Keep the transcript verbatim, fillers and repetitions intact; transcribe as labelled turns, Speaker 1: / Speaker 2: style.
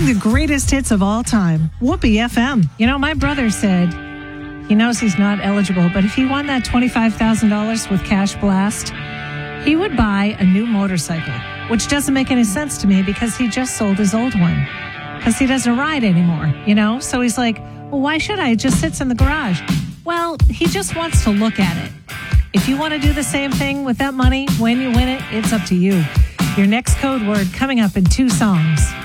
Speaker 1: the greatest hits of all time. Whoopee F M. You know, my brother said he knows he's not eligible, but if he won that twenty-five thousand dollars with Cash Blast, he would buy a new motorcycle, which doesn't make any sense to me because he just sold his old one because he doesn't ride anymore, you know? So he's like, well, why should I? It just sits in the garage. Well, he just wants to look at it. If you want to do the same thing with that money when you win it, it's up to you. Your next code word coming up in two songs.